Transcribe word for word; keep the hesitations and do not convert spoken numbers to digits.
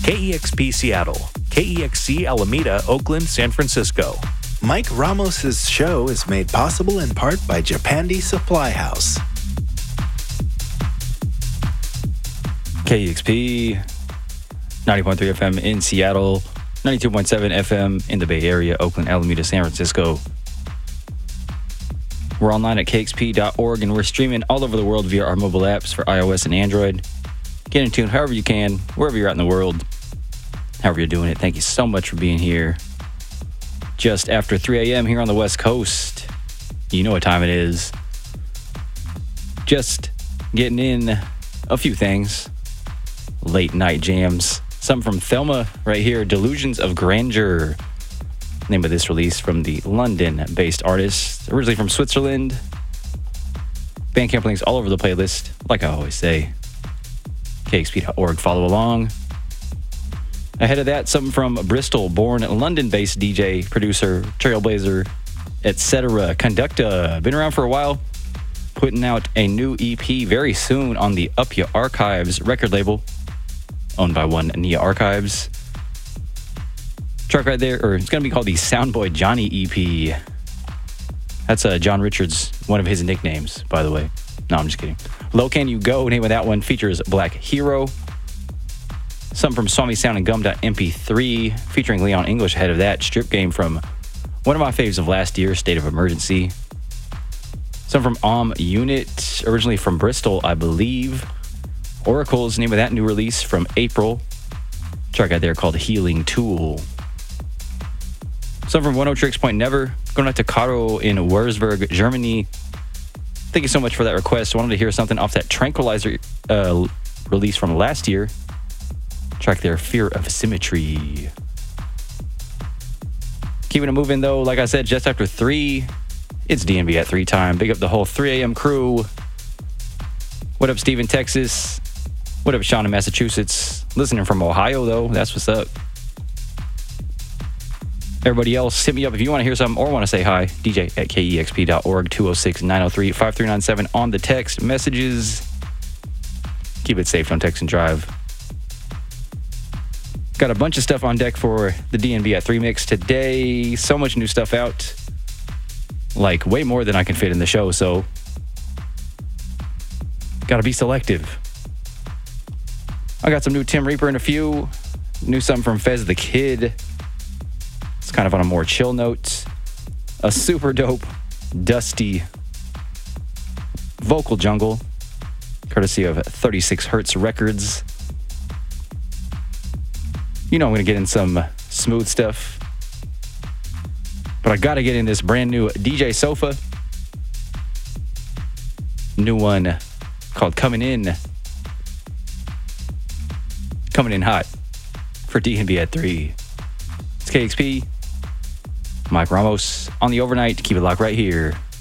K E X P Seattle, K E X C Alameda, Oakland, San Francisco. Mike Ramos' show is made possible in part by Japandi Supply House. K E X P, ninety point three F M in Seattle, ninety-two point seven F M in the Bay Area, Oakland, Alameda, San Francisco. We're online at K X P dot org, and we're streaming all over the world via our mobile apps for iOS and Android. Get in tune however you can, wherever you're at in the world, however you're doing it. Thank you so much for being here. Just after three a.m. here on the West Coast. You know what time it is. Just getting in a few things. Late night jams. Some from Thelma right here. Delusions of Grandeur. Name of this release from the London-based artist. Originally from Switzerland. Bandcamp links all over the playlist. Like I always say. K X P dot org. Follow along. Ahead of that, something from Bristol-born, London-based D J, producer, trailblazer, et cetera. Conducta. Been around for a while. Putting out a new E P very soon on the Up Ya Archives record label. Owned by one Nia Archives. Track right there, or it's going to be called the Soundboy Johnny E P. That's uh, John Richards, one of his nicknames, by the way. No, I'm just kidding. Low Can You Go, name of that one, features Black Hero. Some from Swami Sound and Gum M P three, featuring Leon English ahead of that. Strip Game from one of my faves of last year, State of Emergency. Some from Om Unit, originally from Bristol, I believe. Oracle's name of that new release from April. Track out there called Healing Tool. Some from One O Tricks Point Never. Going out to Caro in Wurzburg, Germany. Thank you so much for that request. Wanted to hear something off that Tranquilizer uh, release from last year. Track there, Fear of Symmetry. Keeping it moving though, like I said, just after three, it's D N B at three time. Big up the whole three a.m. crew. What up, Steve in Texas? What up, Sean in Massachusetts? Listening from Ohio, though. That's what's up. Everybody else, hit me up if you want to hear something or want to say hi. D J at K E X P dot org, two oh six, nine oh three, five three nine seven on the text messages. Keep it safe, don't text and drive. Got a bunch of stuff on deck for the D N B at three mix today. So much new stuff out. Like, way more than I can fit in the show, so gotta be selective. I got some new Tim Reaper and a few. New something from Fez the Kid. It's kind of on a more chill note. A super dope, dusty vocal jungle, courtesy of thirty-six Hertz Records. You know I'm gonna get in some smooth stuff, but I gotta get in this brand new D J Sofa. New one called Coming In. Coming in hot for D N B at three. It's K X P. Mike Ramos on the overnight. Keep it locked right here.